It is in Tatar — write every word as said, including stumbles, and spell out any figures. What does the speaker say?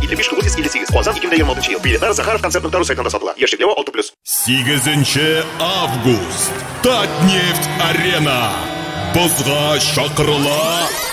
yigirma besh ellik sakkiz Qozon ikki ming yigirma oltinchi yil. Biletlar Zaxarov konsert nuqta ru saytida sotila. Yoshlik levo olti plus. sakkizinchi avgust Tatneft Arena. Bizga chaqirila